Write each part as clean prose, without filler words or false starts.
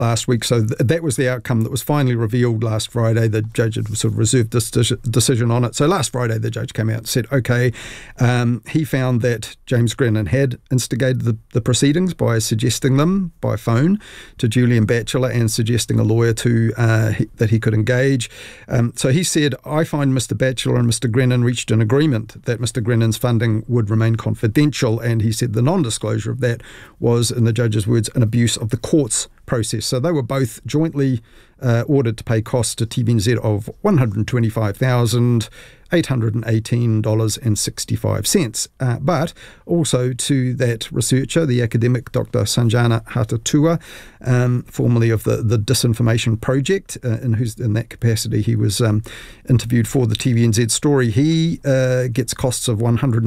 last week. So that was the outcome that was finally revealed last Friday. The judge had sort of reserved this decision on it. So last Friday, the judge came out and said, okay, he found that James Grennan had instigated the proceedings by suggesting them by phone to Julian Batchelor and suggesting a lawyer that he could engage. So he said, I find Mr. Batchelor and Mr. Grennan reached an agreement that Mr. Grennan's funding would remain confidential, and he said the non-disclosure of that was, in the judge's words, an abuse of the court's process. So they were both jointly ordered to pay costs to TVNZ of $125,818.65, but also to that researcher, the academic Dr. Sanjana Hatatua, formerly of the Disinformation Project, in that capacity he was interviewed for the TVNZ story. He gets costs of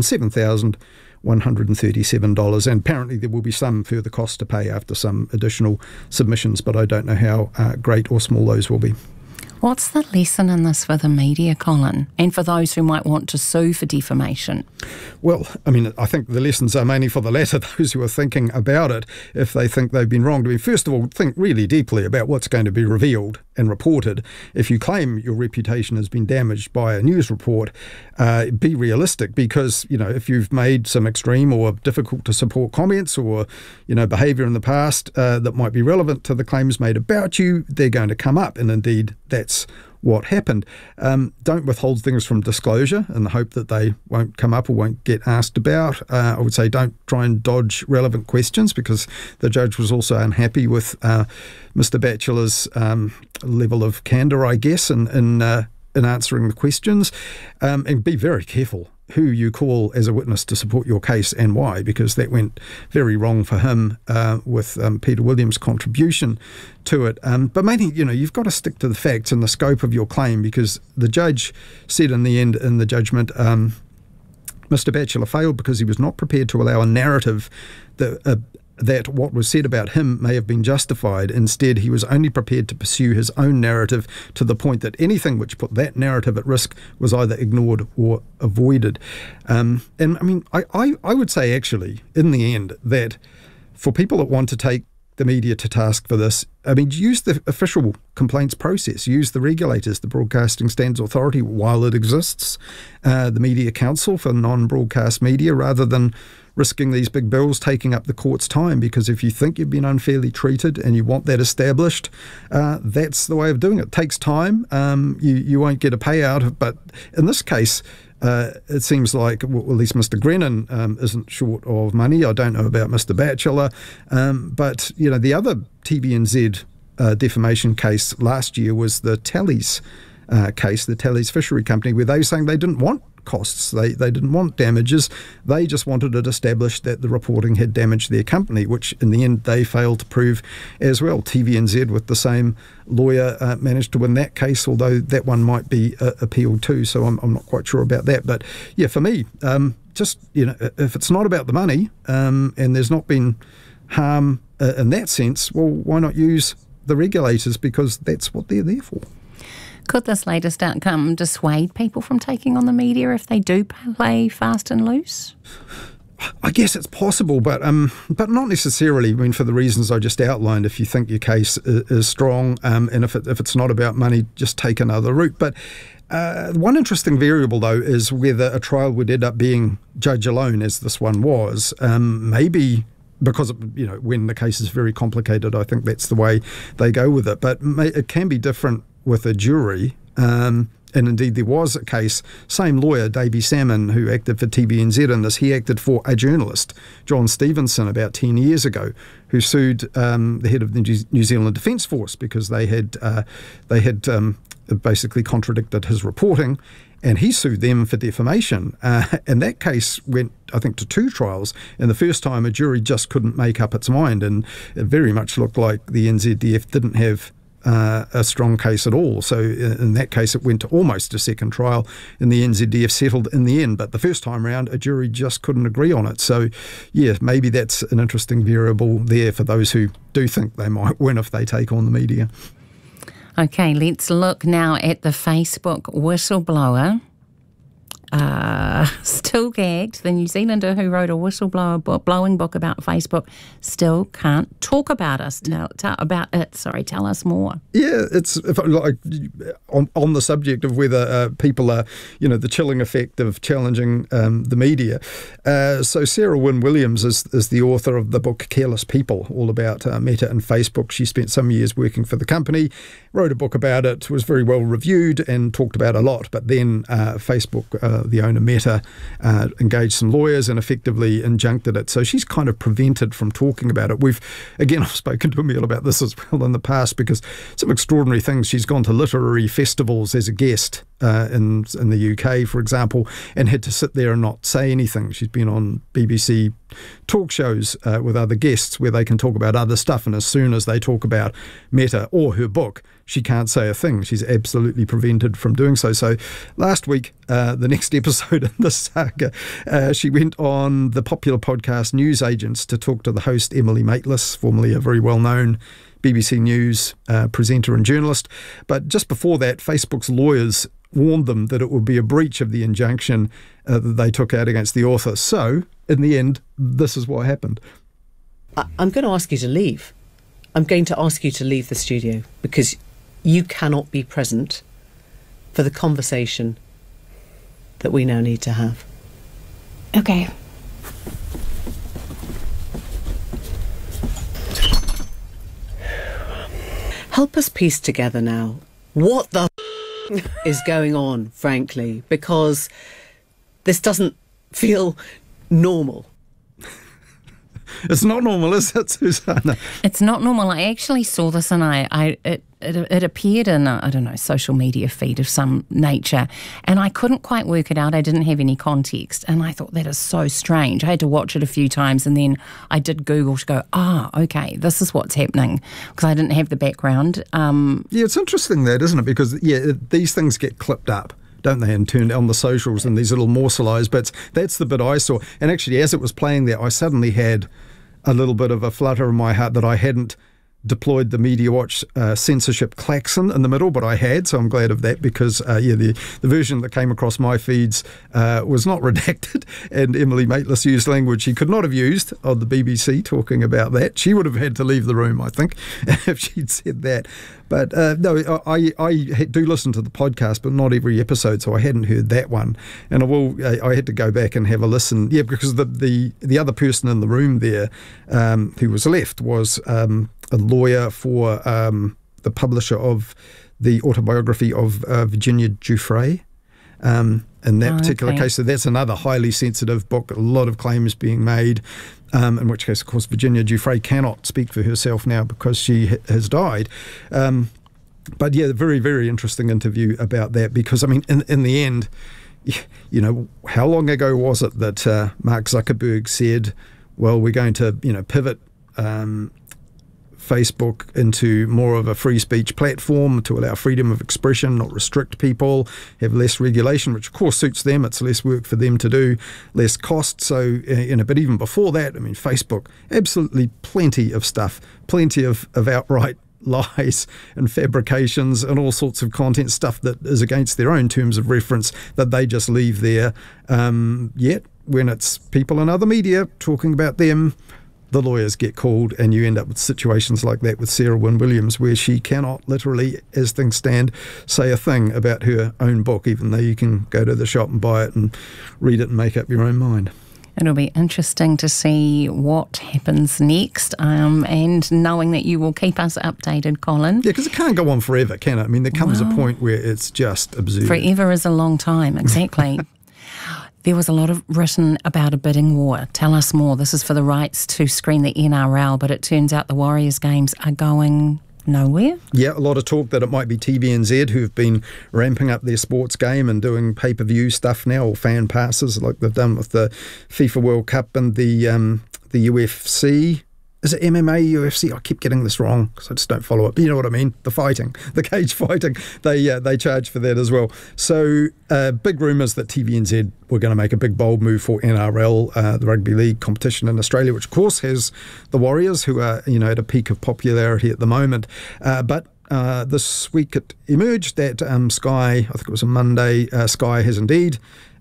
$107,137, and apparently there will be some further costs to pay after some additional submissions, but I don't know how great or small those will be. What's the lesson in this for the media, Colin, and for those who might want to sue for defamation? Well, I mean, I think the lessons are mainly for the latter, those who are thinking about it, if they think they've been wronged. I mean, first of all, think really deeply about what's going to be revealed and reported. If you claim your reputation has been damaged by a news report, be realistic, because, if you've made some extreme or difficult to support comments or, behaviour in the past that might be relevant to the claims made about you, they're going to come up. And indeed, that's what happened. Don't withhold things from disclosure in the hope that they won't come up or won't get asked about. I would say don't try and dodge relevant questions, because the judge was also unhappy with Mr. Batchelor's level of candour, I guess, in answering the questions. And be very careful who you call as a witness to support your case and why, because that went very wrong for him with Peter Williams' contribution to it. But mainly, you've got to stick to the facts and the scope of your claim, because the judge said in the end in the judgment, Mr. Batchelor failed because he was not prepared to allow a narrative that what was said about him may have been justified. Instead, he was only prepared to pursue his own narrative to the point that anything which put that narrative at risk was either ignored or avoided. And I mean, I would say actually, in the end, that for people that want to take the media to task for this, I mean, use the official complaints process, use the regulators, the Broadcasting Standards Authority while it exists, the Media Council for non-broadcast media, rather than risking these big bills taking up the court's time. Because if you think you've been unfairly treated and you want that established, that's the way of doing it. It takes time. You won't get a payout, but in this case, it seems like, well, at least Mr. Grennan isn't short of money. I don't know about Mr. Batchelor, but the other TVNZ defamation case last year was the Tallies case, the Tallies Fishery Company, where they were saying they didn't want costs. They didn't want damages. They just wanted it established that the reporting had damaged their company, which in the end they failed to prove as well. TVNZ, with the same lawyer, managed to win that case, although that one might be appealed too, so I'm not quite sure about that. But yeah, for me, just, if it's not about the money and there's not been harm in that sense, well, why not use the regulators, because that's what they're there for. Could this latest outcome dissuade people from taking on the media if they do play fast and loose? I guess it's possible, but not necessarily. I mean, for the reasons I just outlined, if you think your case is strong, and if it's not about money, just take another route. But one interesting variable, though, is whether a trial would end up being judge alone, as this one was. Maybe because, when the case is very complicated, I think that's the way they go with it. But it can be different with a jury. And indeed, there was a case, same lawyer, Davey Salmon, who acted for TVNZ in this. He acted for a journalist, John Stevenson, about 10 years ago, who sued the head of the New Zealand Defence Force because they had basically contradicted his reporting, and he sued them for defamation. And that case went, I think, to 2 trials. And the first time, a jury just couldn't make up its mind, and it very much looked like the NZDF didn't have a strong case at all. So in that case, it went to almost a second trial, and the NZDF settled in the end. But the first time round, a jury just couldn't agree on it. So, yeah, maybe that's an interesting variable there for those who do think they might win if they take on the media. Okay, let's look now at the Facebook whistleblower. still gagged. The New Zealander who wrote a blowing book about Facebook still can't talk about us. Tell us more. Yeah, it's like on the subject of whether people are, the chilling effect of challenging the media. So Sarah Wynne-Williams is the author of the book Careless People, all about Meta and Facebook. She spent some years working for the company, wrote a book about it, was very well reviewed and talked about a lot. But then Facebook, the owner Meta, engaged some lawyers and effectively injuncted it. So she's kind of prevented from talking about it. I've spoken to Emile about this as well in the past, because some extraordinary things. She's gone to literary festivals as a guest in the UK, for example, and had to sit there and not say anything. She's been on BBC talk shows with other guests where they can talk about other stuff, and as soon as they talk about Meta or her book, she can't say a thing. She's absolutely prevented from doing so. So last week, the next episode in this saga, she went on the popular podcast News Agents to talk to the host Emily Maitlis, formerly a very well-known BBC News presenter and journalist. But just before that, Facebook's lawyers warned them that it would be a breach of the injunction that they took out against the author. So, in the end, this is what happened. I'm going to ask you to leave. I'm going to ask you to leave the studio, because you cannot be present for the conversation that we now need to have. Okay. Help us piece together now what the is going on, frankly, because this doesn't feel normal. It's not normal, is it, Susanna? It's not normal. I actually saw this, and it appeared in a social media feed of some nature, and I couldn't quite work it out. I didn't have any context, and I thought, that is so strange. I had to watch it a few times, and then I did Google to go, okay, this is what's happening, because I didn't have the background. Yeah, it's interesting that, isn't it? Because these things get clipped up, don't they, and turned on the socials and these little morselized bits. That's the bit I saw. And actually, as it was playing there, I suddenly had a little bit of a flutter in my heart that I hadn't deployed the Media Watch censorship klaxon in the middle, but I had, so I'm glad of that, because the version that came across my feeds was not redacted, and Emily Maitlis used language she could not have used on the BBC talking about that. She would have had to leave the room, I think, if she'd said that. But no, I do listen to the podcast, but not every episode, so I hadn't heard that one. And I had to go back and have a listen. Yeah, because the other person in the room there who was left was a lawyer for the publisher of the autobiography of Virginia Giuffre. In that particular case, so that's another highly sensitive book, a lot of claims being made, in which case, of course, Virginia Giuffre cannot speak for herself now because she has died. But yeah, very, very interesting interview about that, because, I mean, in the end, how long ago was it that Mark Zuckerberg said, well, we're going to, pivot Facebook into more of a free speech platform to allow freedom of expression, not restrict people, have less regulation, which of course suits them. It's less work for them to do, less cost. So, but even before that, I mean, Facebook, absolutely plenty of stuff, plenty of outright lies and fabrications and all sorts of content stuff that is against their own terms of reference that they just leave there. Yet when it's people in other media talking about them, the lawyers get called, and you end up with situations like that with Sarah Wynne-Williams, where she cannot literally, as things stand, say a thing about her own book, even though you can go to the shop and buy it and read it and make up your own mind. It'll be interesting to see what happens next, and knowing that you will keep us updated, Colin. Yeah, because it can't go on forever, can it? I mean, there comes a point where it's just absurd. Forever is a long time, exactly. There was a lot written about a bidding war. Tell us more. This is for the rights to screen the NRL, but it turns out the Warriors games are going nowhere. Yeah, a lot of talk that it might be TVNZ who've been ramping up their sports game and doing pay-per-view stuff now, or fan passes like they've done with the FIFA World Cup and the UFC. Is it MMA, UFC? I keep getting this wrong because I just don't follow it. But you know what I mean? The fighting, the cage fighting. They charge for that as well. So big rumours that TVNZ were going to make a big bold move for NRL, the rugby league competition in Australia, which of course has the Warriors, who are at a peak of popularity at the moment. But this week it emerged that Sky, I think it was a Monday, Sky has indeed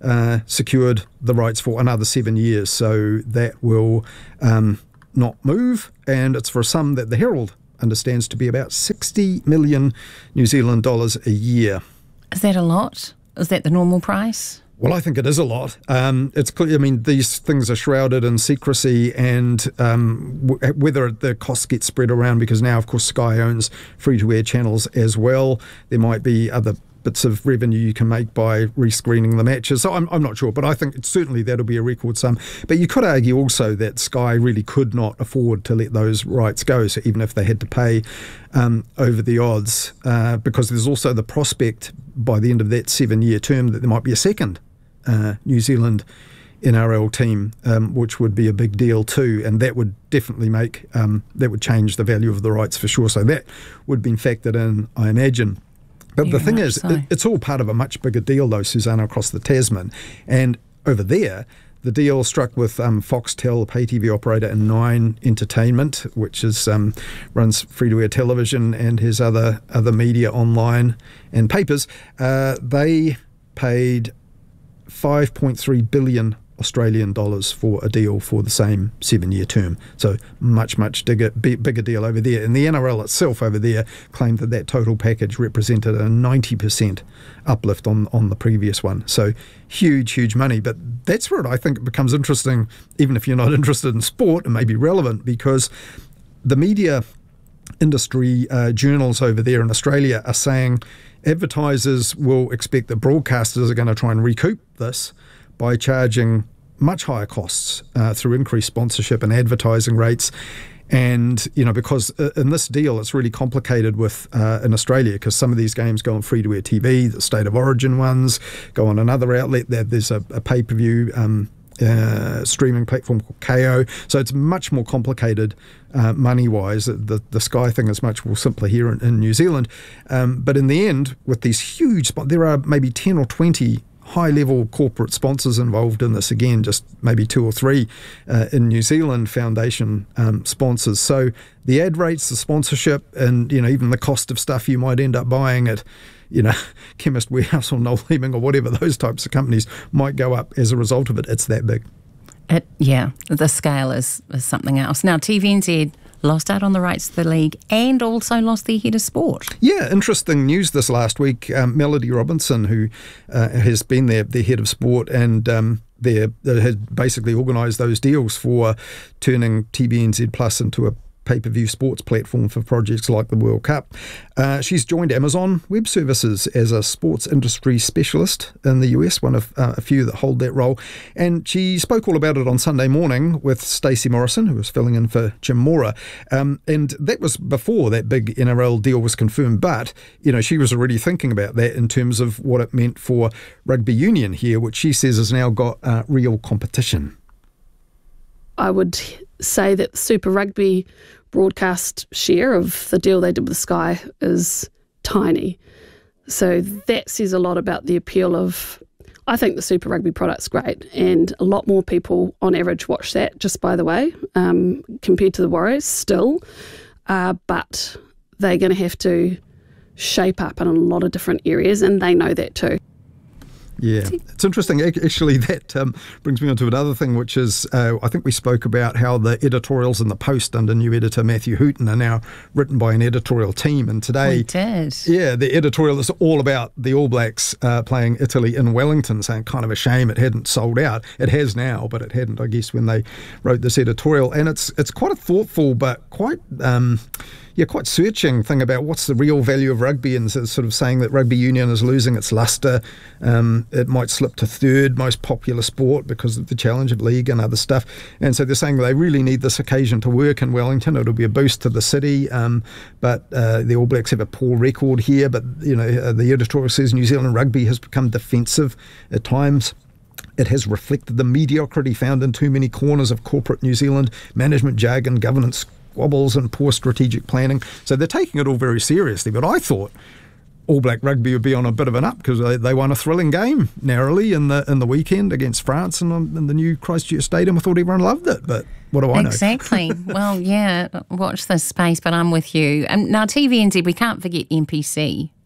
secured the rights for another 7 years. So that will not move, and it's for a sum that the Herald understands to be about 60 million New Zealand dollars a year. Is that a lot? Is that the normal price? Well, I think it is a lot. It's clear. I mean, these things are shrouded in secrecy, and whether the costs get spread around, because now, of course, Sky owns free-to-air channels as well. There might be other bits of revenue you can make by rescreening the matches. So I'm not sure, but I think certainly that'll be a record sum. But you could argue also that Sky really could not afford to let those rights go, so even if they had to pay over the odds, because there's also the prospect by the end of that 7-year term that there might be a second New Zealand NRL team, which would be a big deal too, and that would definitely make that would change the value of the rights for sure. So that would have been factored in, I imagine. But the thing is, it's all part of a much bigger deal, though, Susanna, across the Tasman. And over there, the deal struck with Foxtel, a pay TV operator, and Nine Entertainment, which is runs free-to-air television and has other media online and papers. They paid 5.3 billion Australian dollars for a deal for the same 7-year term. So much bigger deal over there. And the NRL itself over there claimed that total package represented a 90% uplift on the previous one. So huge money. But that's where I think it becomes interesting, even if you're not interested in sport, and maybe relevant, because the media industry journals over there in Australia are saying advertisers will expect that broadcasters are going to try and recoup this by charging much higher costs through increased sponsorship and advertising rates. And, because in this deal, it's really complicated in Australia, because some of these games go on free-to-air TV, the State of Origin ones go on another outlet. There's a pay-per-view streaming platform called KO. So it's much more complicated money-wise. The Sky thing is much more simpler here in New Zealand. But in the end, with these huge there are maybe 10 or 20 high-level corporate sponsors involved in this. Again, just maybe 2 or 3 in New Zealand foundation sponsors. So the ad rates, the sponsorship, and even the cost of stuff you might end up buying at Chemist Warehouse or Noel Leeming or whatever, those types of companies might go up as a result of it. It's that big. The scale is something else. Now, TVNZ lost out on the rights to the league and also lost their head of sport. Yeah, interesting news this last week. Melody Robinson, who has been their head of sport and had basically organised those deals for turning TVNZ Plus into a pay-per-view sports platform for projects like the World Cup. She's joined Amazon Web Services as a sports industry specialist in the US, one of a few that hold that role. And she spoke all about it on Sunday morning with Stacey Morrison, who was filling in for Jim Mora. And that was before that big NRL deal was confirmed. But, she was already thinking about that in terms of what it meant for rugby union here, which she says has now got real competition. I would say that the Super Rugby broadcast share of the deal they did with Sky is tiny. So that says a lot about the appeal of, I think the Super Rugby product's great, and a lot more people on average watch that, just by the way, compared to the Warriors still. But they're going to have to shape up in a lot of different areas, and they know that too. Yeah, it's interesting. Actually, that brings me on to another thing, which is I think we spoke about how the editorials in the Post under new editor Matthew Hooton are now written by an editorial team. And today, we did. Yeah, the editorial is all about the All Blacks playing Italy in Wellington, saying kind of a shame it hadn't sold out. It has now, but it hadn't, I guess, when they wrote this editorial. And it's quite a thoughtful but quite searching thing about what's the real value of rugby, and sort of saying that rugby union is losing its lustre. It might slip to third most popular sport because of the challenge of league and other stuff. And so they're saying they really need this occasion to work in Wellington. It'll be a boost to the city. But the All Blacks have a poor record here. But, the editorial says New Zealand rugby has become defensive at times. It has reflected the mediocrity found in too many corners of corporate New Zealand management jargon, governance squabbles and poor strategic planning. So they're taking it all very seriously. But I thought All Black rugby would be on a bit of an up because they won a thrilling game narrowly in the weekend against France in the new Christchurch Stadium. I thought everyone loved it, but what do I know? Exactly. Well, yeah, watch this space, but I'm with you. Now, TVNZ, we can't forget NPC.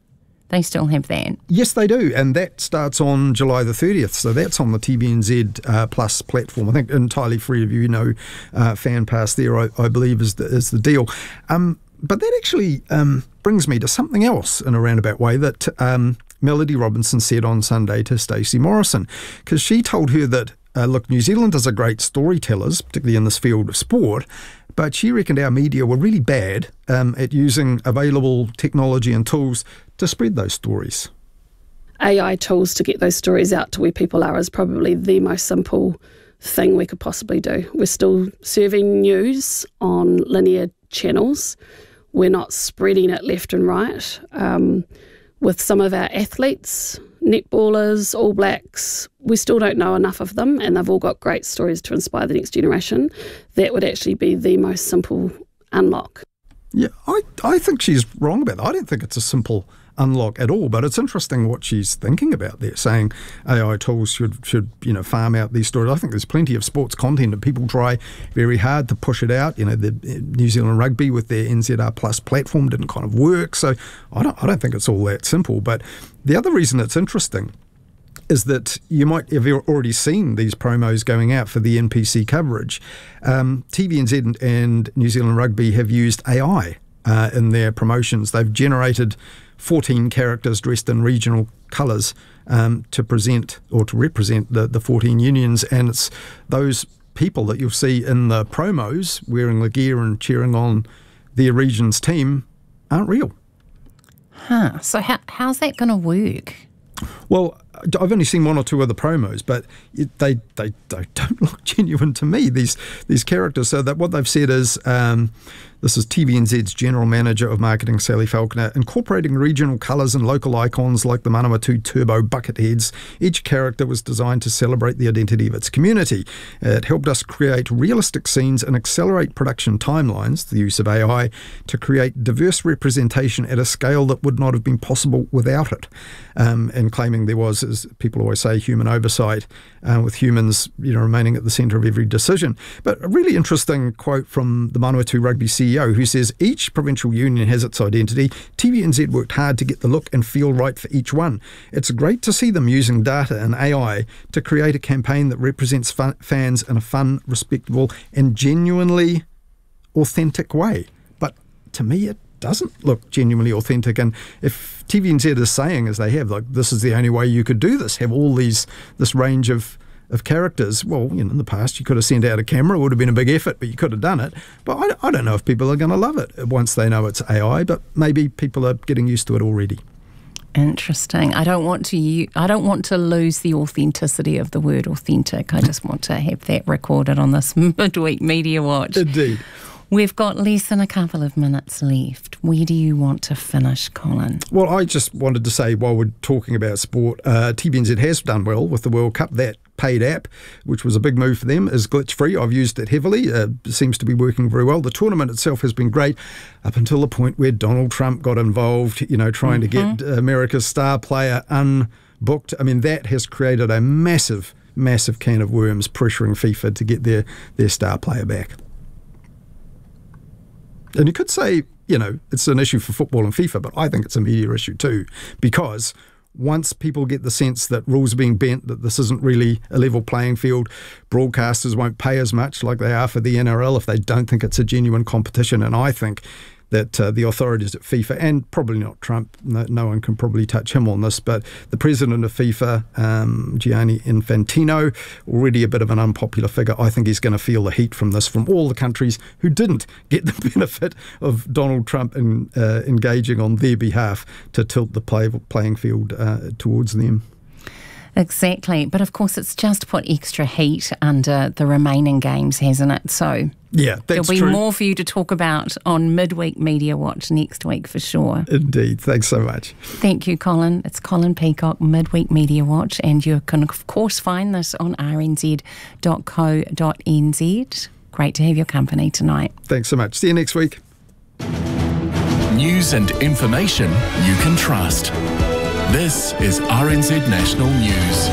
They still have that. Yes, they do, and that starts on July the 30th, so that's on the TVNZ Plus platform. I think entirely free of Fan Pass there, I believe, is the deal. But that actually brings me to something else in a roundabout way that Melody Robinson said on Sunday to Stacey Morrison, because she told her that, look, New Zealanders are great storytellers, particularly in this field of sport, but she reckoned our media were really bad at using available technology and tools to spread those stories. AI tools to get those stories out to where people are is probably the most simple thing we could possibly do. We're still serving news on linear channels. We're not spreading it left and right. With some of our athletes, netballers, All Blacks, we still don't know enough of them, and they've all got great stories to inspire the next generation. That would actually be the most simple unlock. Yeah, I think she's wrong about that. I don't think it's a simple unlock at all, but it's interesting what she's thinking about there, saying AI tools should farm out these stories. I think there's plenty of sports content that people try very hard to push it out. The New Zealand Rugby with their NZR Plus platform didn't kind of work, so I don't think it's all that simple. But the other reason it's interesting is that you might have already seen these promos going out for the NPC coverage. TVNZ and New Zealand Rugby have used AI in their promotions. They've generated 14 characters dressed in regional colours to present or to represent the 14 unions, and it's those people that you'll see in the promos wearing the gear and cheering on their region's team aren't real. So how's that going to work? Well, I've only seen one or two of the promos, but they don't look genuine to me, these characters. So that what they've said is, this is TVNZ's General Manager of Marketing, Sally Falconer, incorporating regional colours and local icons like the Manawatu Turbo bucket heads. Each character was designed to celebrate the identity of its community. It helped us create realistic scenes and accelerate production timelines, the use of AI, to create diverse representation at a scale that would not have been possible without it. And claiming there was, as people always say, human oversight, with humans remaining at the centre of every decision. But a really interesting quote from the Manawatu Rugby CEO, who says each provincial union has its identity. TVNZ worked hard to get the look and feel right for each one. It's great to see them using data and AI to create a campaign that represents fans in a fun, respectable and genuinely authentic way. But to me, it doesn't look genuinely authentic. And if TVNZ is saying, as they have, like, this is the only way you could do this, have all this range of characters, well, in the past you could have sent out a camera. It would have been a big effort, but you could have done it. But I don't know if people are going to love it once they know it's AI, but maybe people are getting used to it already. Interesting. I don't want to lose the authenticity of the word authentic. I just want to have that recorded on this midweek Media Watch. Indeed. We've got less than a couple of minutes left. Where do you want to finish, Colin? Well, I just wanted to say, while we're talking about sport, TVNZ has done well with the World Cup. That paid app, which was a big move for them, is glitch-free. I've used it heavily. It seems to be working very well. The tournament itself has been great up until the point where Donald Trump got involved, trying to get America's star player unbooked. I mean, that has created a massive, massive can of worms, pressuring FIFA to get their star player back. And you could say, it's an issue for football and FIFA, but I think it's a media issue too, because once people get the sense that rules are being bent, that this isn't really a level playing field, broadcasters won't pay as much like they are for the NRL if they don't think it's a genuine competition. And I think that the authorities at FIFA, and probably not Trump, no one can probably touch him on this, but the president of FIFA, Gianni Infantino, already a bit of an unpopular figure. I think he's going to feel the heat from this, from all the countries who didn't get the benefit of Donald Trump engaging on their behalf to tilt the playing field towards them. Exactly. But of course, it's just put extra heat under the remaining games, hasn't it? So yeah, there'll be true. More for you to talk about on Midweek Media Watch next week for sure. Indeed. Thanks so much. Thank you, Colin. It's Colin Peacock, Midweek Media Watch, and you can, of course, find this on rnz.co.nz. Great to have your company tonight. Thanks so much. See you next week. News and information you can trust. This is RNZ National News.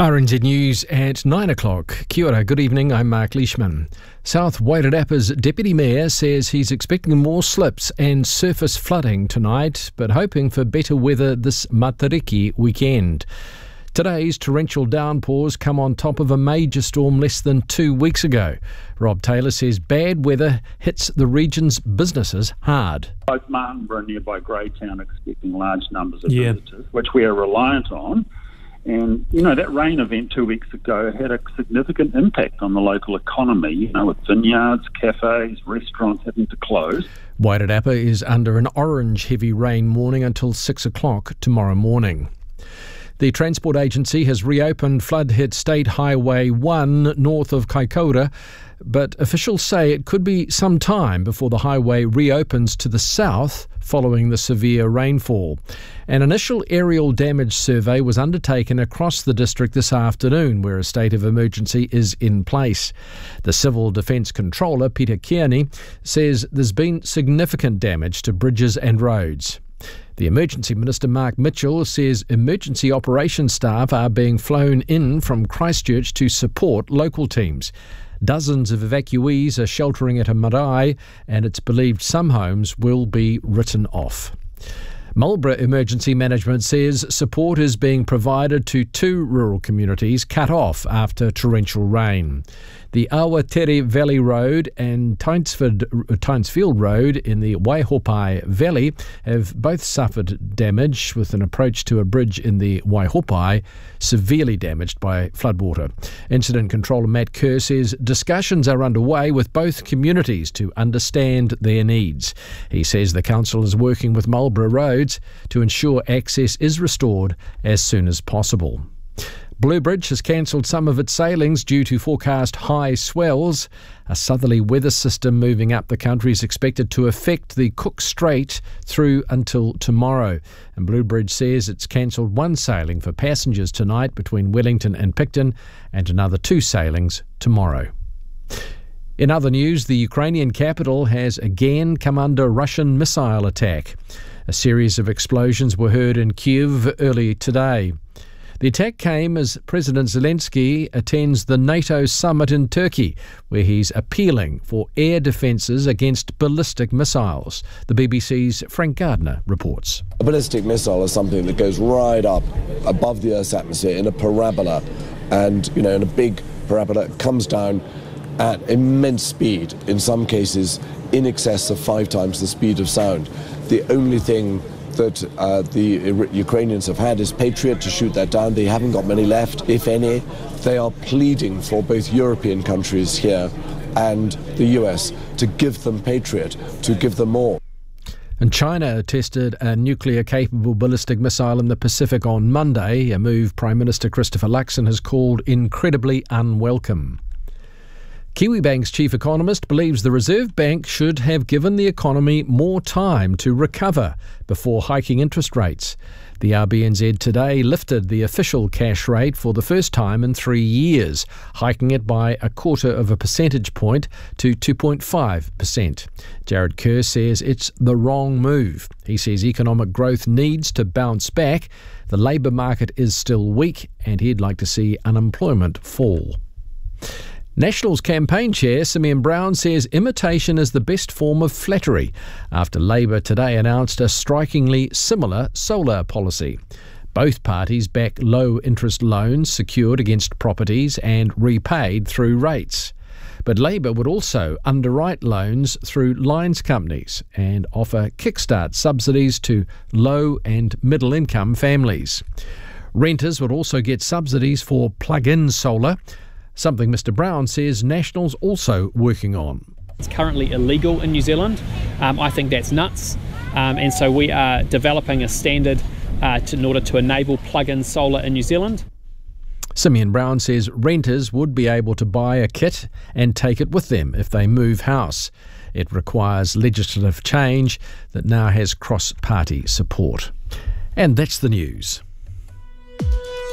RNZ News at 9 o'clock. Kia ora, good evening, I'm Mark Leishman. South Wairarapa's Deputy Mayor says he's expecting more slips and surface flooding tonight, but hoping for better weather this Matariki weekend. Today's torrential downpours come on top of a major storm less than 2 weeks ago. Rob Taylor says bad weather hits the region's businesses hard. Both Martinborough and nearby Greytown expecting large numbers of visitors, which we are reliant on. And, that rain event 2 weeks ago had a significant impact on the local economy, with vineyards, cafes, restaurants having to close. Wairarapa is under an orange heavy rain warning until 6 o'clock tomorrow morning. The Transport Agency has reopened flood-hit State Highway 1 north of Kaikoura, but officials say it could be some time before the highway reopens to the south following the severe rainfall. An initial aerial damage survey was undertaken across the district this afternoon, where a state of emergency is in place. The Civil Defence Controller, Peter Kearney, says there's been significant damage to bridges and roads. The Emergency Minister, Mark Mitchell, says emergency operations staff are being flown in from Christchurch to support local teams. Dozens of evacuees are sheltering at a marae, and it's believed some homes will be written off. Marlborough Emergency Management says support is being provided to 2 rural communities cut off after torrential rain. The Awatere Valley Road and Tynesfield Road in the Waihopai Valley have both suffered damage, with an approach to a bridge in the Waihopai severely damaged by floodwater. Incident Controller Matt Kerr says discussions are underway with both communities to understand their needs. He says the council is working with Marlborough Roads to ensure access is restored as soon as possible. Bluebridge has cancelled some of its sailings due to forecast high swells. A southerly weather system moving up the country is expected to affect the Cook Strait through until tomorrow. And Bluebridge says it's cancelled 1 sailing for passengers tonight between Wellington and Picton, and another 2 sailings tomorrow. In other news, the Ukrainian capital has again come under Russian missile attack. A series of explosions were heard in Kyiv early today. The attack came as President Zelensky attends the NATO summit in Turkey, where he's appealing for air defences against ballistic missiles. The BBC's Frank Gardner reports. A ballistic missile is something that goes right up above the Earth's atmosphere in a parabola, and, in a big parabola, it comes down at immense speed, in some cases in excess of 5 times the speed of sound. The only thing that the Ukrainians have had is Patriot to shoot that down. They haven't got many left, if any. They are pleading for both European countries here and the US to give them Patriot, to give them more. And China tested a nuclear-capable ballistic missile in the Pacific on Monday, a move Prime Minister Christopher Luxon has called incredibly unwelcome. Kiwibank's chief economist believes the Reserve Bank should have given the economy more time to recover before hiking interest rates. The RBNZ today lifted the official cash rate for the first time in 3 years, hiking it by 0.25 percentage point to 2.5%. Jared Kerr says it's the wrong move. He says economic growth needs to bounce back. The labour market is still weak, and he'd like to see unemployment fall. Nationals campaign chair Simeon Brown says imitation is the best form of flattery after Labour today announced a strikingly similar solar policy. Both parties back low-interest loans secured against properties and repaid through rates. But Labour would also underwrite loans through lines companies and offer kickstart subsidies to low and middle-income families. Renters would also get subsidies for plug-in solar, something Mr Brown says National's also working on. It's currently illegal in New Zealand. I think that's nuts. And so we are developing a standard in order to enable plug-in solar in New Zealand. Simeon Brown says renters would be able to buy a kit and take it with them if they move house. It requires legislative change that now has cross-party support. And that's the news.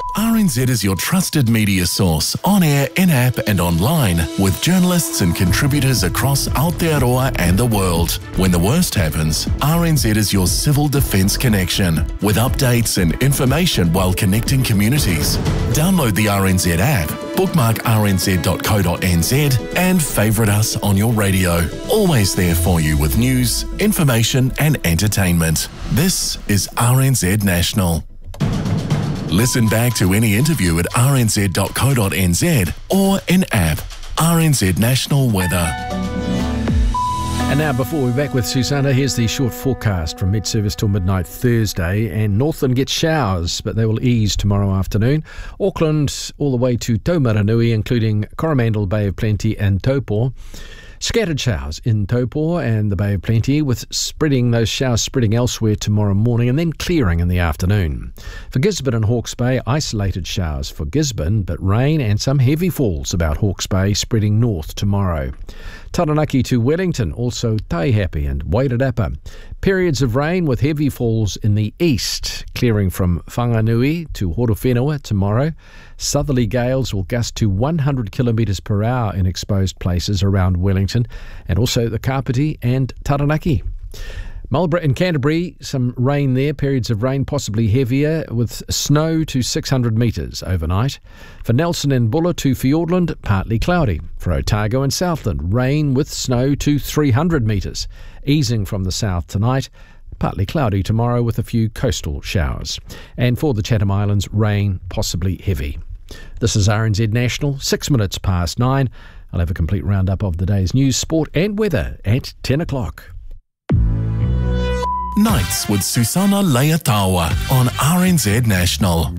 RNZ is your trusted media source, on air, in-app and online, with journalists and contributors across Aotearoa and the world. When the worst happens, RNZ is your civil defence connection, with updates and information while connecting communities. Download the RNZ app, bookmark rnz.co.nz and favourite us on your radio. Always there for you with news, information and entertainment. This is RNZ National. Listen back to any interview at rnz.co.nz or in-app. RNZ National Weather. And now, before we're back with Susanna, here's the short forecast from mid-service till midnight Thursday. And Northland gets showers, but they will ease tomorrow afternoon. Auckland all the way to Taumaranui, including Coromandel, Bay of Plenty and Taupo. Scattered showers in Taupo and the Bay of Plenty, with those showers spreading elsewhere tomorrow morning and then clearing in the afternoon. For Gisborne and Hawke's Bay, isolated showers for Gisborne, but rain and some heavy falls about Hawke's Bay spreading north tomorrow. Taranaki to Wellington, also Taihape and Wairarapa. Periods of rain with heavy falls in the east, clearing from Whanganui to Horowhenua tomorrow. Southerly gales will gust to 100 kilometres per hour in exposed places around Wellington, and also the Kapiti and Taranaki. Marlborough and Canterbury, some rain there, periods of rain possibly heavier, with snow to 600 metres overnight. For Nelson and Buller to Fiordland, partly cloudy. For Otago and Southland, rain with snow to 300 metres. Easing from the south tonight, partly cloudy tomorrow with a few coastal showers. And for the Chatham Islands, rain possibly heavy. This is RNZ National, 6 minutes past 9. I'll have a complete roundup of the day's news, sport and weather at 10 o'clock. Nights with Susanna Leatawa on RNZ National.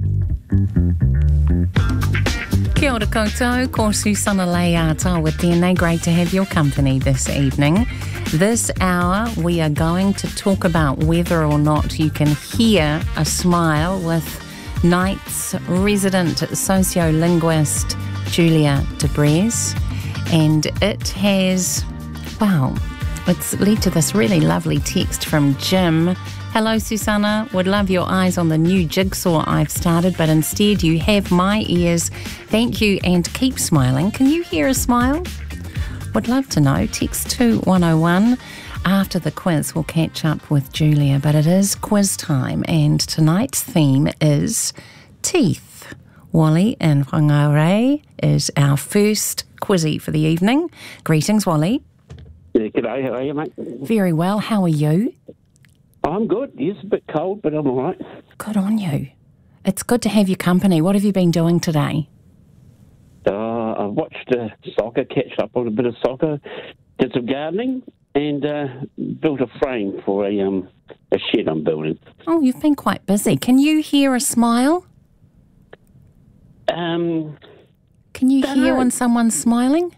Kia ora koutou, ko Susanna Leatawa tēnei. Great to have your company this evening. This hour we are going to talk about whether or not you can hear a smile with Knight's resident sociolinguist Julia de Bres, and it has, wow, it's led to this really lovely text from Jim. Hello, Susanna. Would love your eyes on the new jigsaw I've started, but instead you have my ears. Thank you and keep smiling. Can you hear a smile? Would love to know. Text 2101. After the quiz, we'll catch up with Julia, but it is quiz time, and tonight's theme is teeth. Wally in Whangarei is our first quizzy for the evening. Greetings, Wally. Yeah, g'day, how are you, mate? Very well, how are you? I'm good. Yes, a bit cold, but I'm all right. Good on you. It's good to have your company. What have you been doing today? I watched soccer, catch up on a bit of soccer, did some gardening, and built a frame for a shed I'm building. Oh, you've been quite busy. Can you hear a smile? Can you hear when someone's smiling?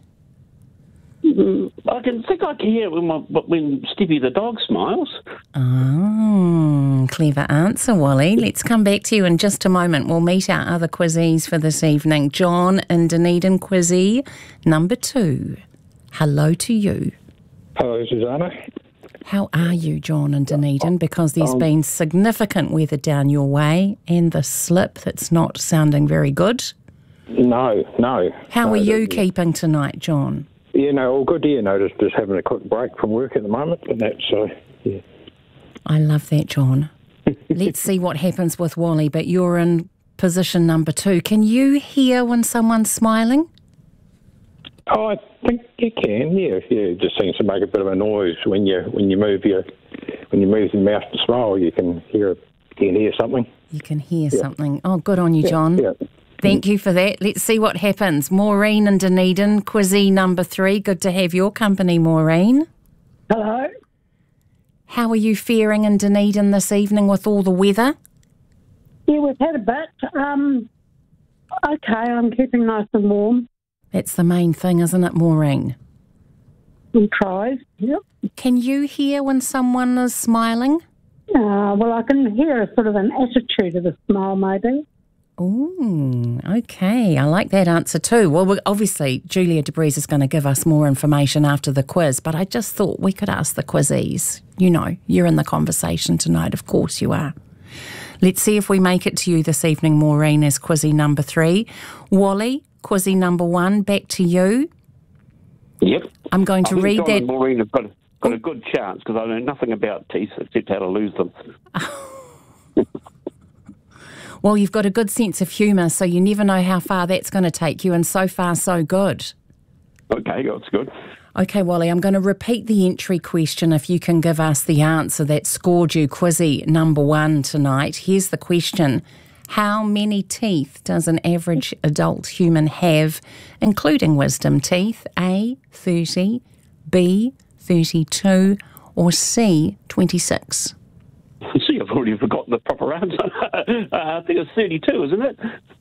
I can hear it when Stevie the dog smiles. Oh, clever answer, Wally. Let's come back to you in just a moment. We'll meet our other quizzies for this evening. John in Dunedin, quizzy number 2. Hello to you. Hello, Susanna. How are you, John in Dunedin? Because there's been significant weather down your way and the slip that's not sounding very good. No. How are you keeping tonight, John? Yeah, no, all good here. No, just having a quick break from work at the moment, and that's, yeah. I love that, John. Let's see what happens with Wally, but you're in position number 2. Can you hear when someone's smiling? Oh, I think you can, yeah. It just seems to make a bit of a noise when you move your mouth to smile. You can hear something. You can hear something. Oh, good on you, John. Yeah. Thank you for that. Let's see what happens. Maureen in Dunedin, quizzy number 3. Good to have your company, Maureen. Hello. How are you faring in Dunedin this evening with all the weather? Yeah, we've had a bit. Okay, I'm keeping nice and warm. That's the main thing, isn't it, Maureen? We tried, yep. Can you hear when someone is smiling? Well, I can hear a sort of an attitude of a smile, maybe. Oh, okay. I like that answer too. Well, obviously, Julia de Bres is going to give us more information after the quiz, but I just thought we could ask the quizzies. You know, you're in the conversation tonight. Of course you are. Let's see if we make it to you this evening, Maureen, as Quizzy number 3. Wally, Quizzy number 1, back to you. Yep. I'm going to read John that. and Maureen have got a good chance because I know nothing about teeth except how to lose them. Well, you've got a good sense of humour, so you never know how far that's going to take you, and so far, so good. Okay, that's good. Okay, Wally, I'm going to repeat the entry question if you can give us the answer that scored you Quizzy number 1 tonight. Here's the question. How many teeth does an average adult human have, including wisdom teeth? A, 30, B, 32, or C, 26? See, I've already forgotten the proper answer. I think it's 32, isn't it?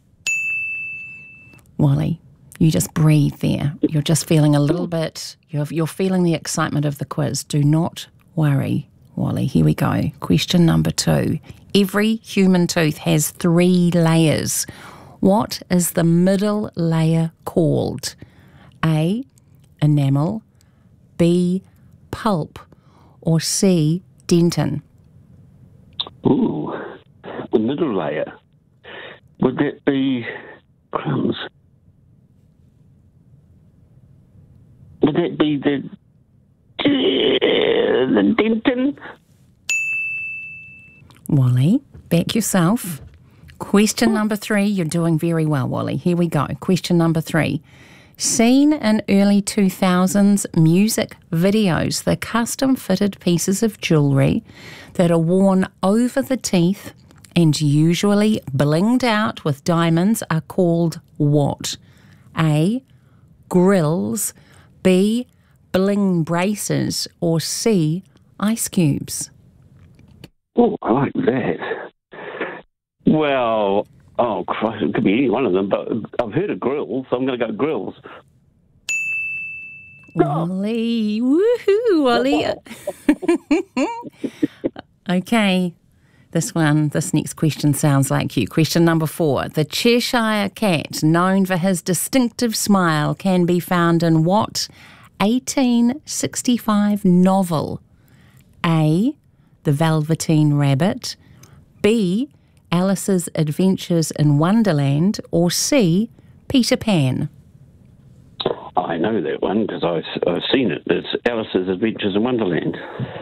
Wally, you just breathe there. You're just feeling a little bit, you're feeling the excitement of the quiz. Do not worry, Wally. Here we go. Question number 2. Every human tooth has 3 layers. What is the middle layer called? A, enamel, B, pulp, or C, dentin? Ooh, the middle layer. Would that be crumbs? Would that be the dentin? Wally, back yourself. Question number 3. You're doing very well, Wally. Here we go. Question number 3. Seen in early 2000s music videos, the custom-fitted pieces of jewellery that are worn over the teeth and usually blinged out with diamonds are called what? A, grills, B, bling braces, or C, ice cubes? Oh, I like that. Well, oh, Christ, it could be any one of them, but I've heard of grills, so I'm going to go grills. Wally, woohoo, Wally. Okay, this next question sounds like you. Question number 4. The Cheshire Cat, known for his distinctive smile, can be found in what 1865 novel? A, The Velveteen Rabbit, B, Alice's Adventures in Wonderland, or C, Peter Pan? I know that one because I've seen it. It's Alice's Adventures in Wonderland.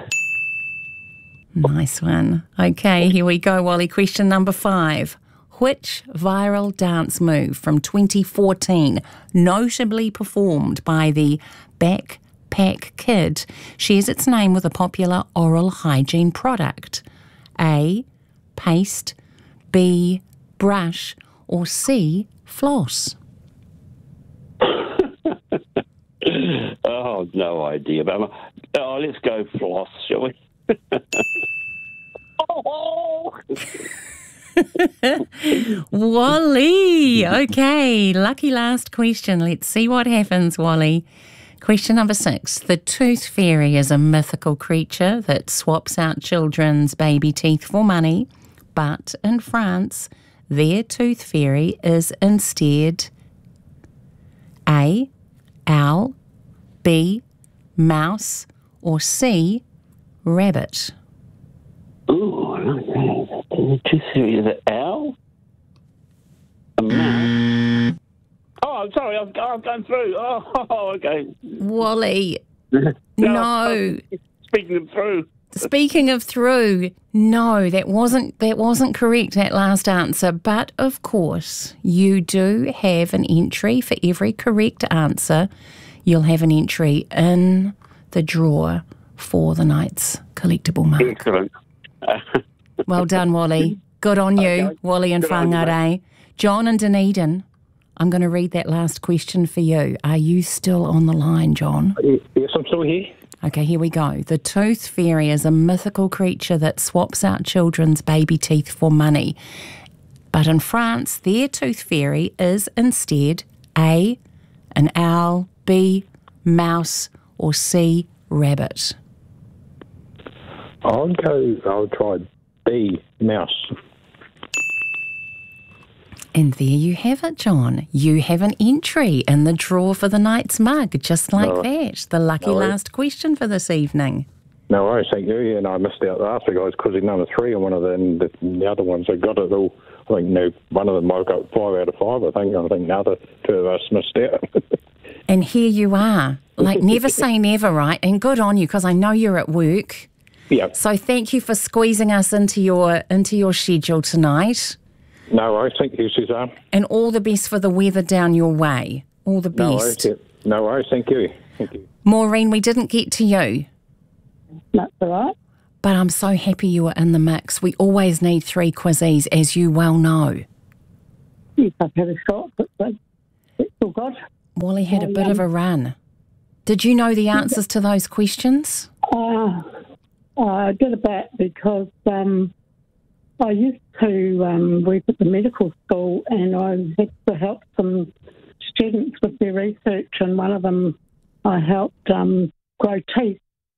Nice one. Okay, here we go, Wally. Question number 5. Which viral dance move from 2014, notably performed by the Backpack Kid, shares its name with a popular oral hygiene product? A, paste, B, brush, or C, floss? Oh, no idea. But let's go floss, shall we? Oh! Wally! Okay, lucky last question. Let's see what happens, Wally. Question number 6. The tooth fairy is a mythical creature that swaps out children's baby teeth for money, but in France, their tooth fairy is instead A, owl, B, mouse, or C, rabbit? Ooh, I like that. The tooth fairy is an owl? A mouse? Oh, I'm sorry, I've gone through. Oh, okay. Wally, no. Speaking of through. No, that wasn't correct, that last answer. But of course, you do have an entry for every correct answer. You'll have an entry in the drawer for the night's collectible mug. Excellent. Well done, Wally. Good on you, okay. Wally and Whangārei. John and Dunedin, I'm going to read that last question for you. Are you still on the line, John? Yes, I'm still here. Okay, here we go. The tooth fairy is a mythical creature that swaps out children's baby teeth for money. But in France, their tooth fairy is instead A, an owl, B, mouse, or C, rabbit. I'll try B, mouse. And there you have it, John. You have an entry in the draw for the night's mug, just like that. The lucky last question for this evening. No worries, thank you. And I missed out the last guys because he's number 3 on one of the other ones that got it all. I think one of them woke up 5 out of 5. I think the other 2 of us missed out. And here you are. Like, never say never, right? And good on you, because I know you're at work. Yeah. So thank you for squeezing us into your schedule tonight. No worries, thank you, Suzanne. And all the best for the weather down your way. All the best. No worries, thank you. Thank you. Maureen, we didn't get to you. That's all right. But I'm so happy you were in the mix. We always need 3 quizzies, as you well know. Yes, I've had a shot, but it's all good. Wally had a bit of a run. Did you know the answers to those questions? I did a bit because I used to work at the medical school, and I had to help some students with their research, and one of them I helped grow teeth.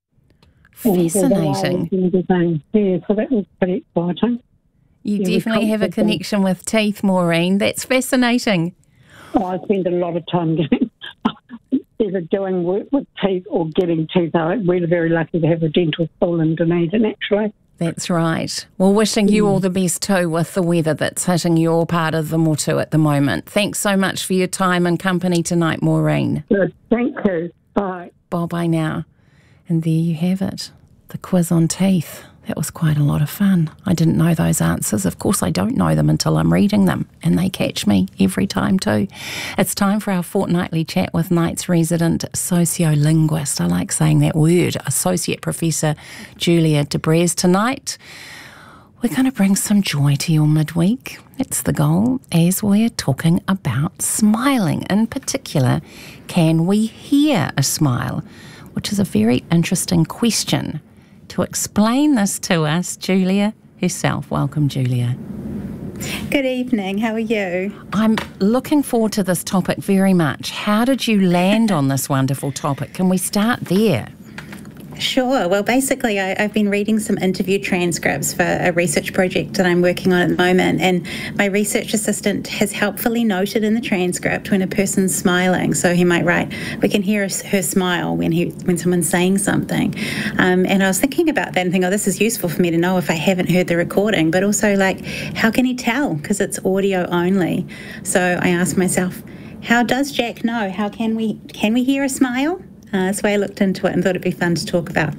Fascinating. Yeah, so that was pretty exciting. You definitely have a connection with teeth, Maureen. That's fascinating. I spend a lot of time either doing work with teeth or getting teeth. We're very lucky to have a dental school in Dunedin, actually. That's right. Well, wishing you all the best too with the weather that's hitting your part of the Motu at the moment. Thanks so much for your time and company tonight, Maureen. Good. Thank you. Bye. Bye now. And there you have it, the quiz on teeth. That was quite a lot of fun. I didn't know those answers. Of course, I don't know them until I'm reading them, and they catch me every time too. It's time for our fortnightly chat with Knight's resident sociolinguist. I like saying that word, Associate Professor Julia DeBrez. Tonight, we're going to bring some joy to your midweek. That's the goal, as we're talking about smiling. In particular, can we hear a smile? Which is a very interesting question. To explain this to us, Julia herself. Welcome, Julia. Good evening. How are you? I'm looking forward to this topic very much. How did you land on this wonderful topic? Can we start there? Sure. Well, basically, I've been reading some interview transcripts for a research project that I'm working on at the moment, and my research assistant has helpfully noted in the transcript when a person's smiling. So he might write, we can hear her smile when someone's saying something. And I was thinking about that and thinking, this is useful for me to know if I haven't heard the recording, but also, how can he tell? Because it's audio only. So I asked myself, how does Jack know? How can we hear a smile? So I looked into it and thought it'd be fun to talk about.